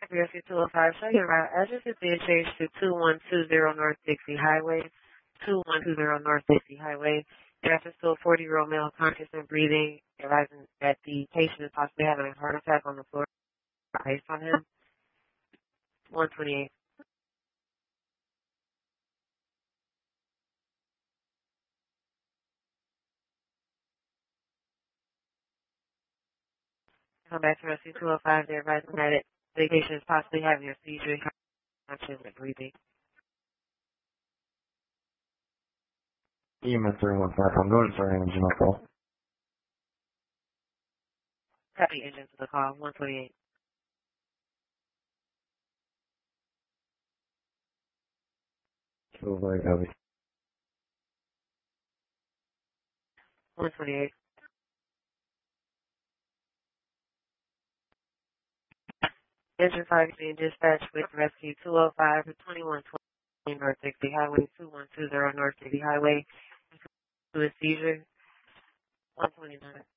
Rescue 205, show your route. Address is being changed to 2120 North Dixie Highway. 2120 North Dixie Highway. Reference to a 40-year-old male conscious and breathing, advising that the patient is possibly having a heart attack on the floor based on him. 128. Come back to Rescue 205. They're advising that the patient is possibly having a seizure, conscious and breathing. EMS 315, I'm going for an engine call. Copy engine to the call. 128. So very heavy. 128. Engine 5 is being dispatched with Rescue 205 to 2120 North Dixie Highway, 2120 North Dixie Highway, to a seizure. 129.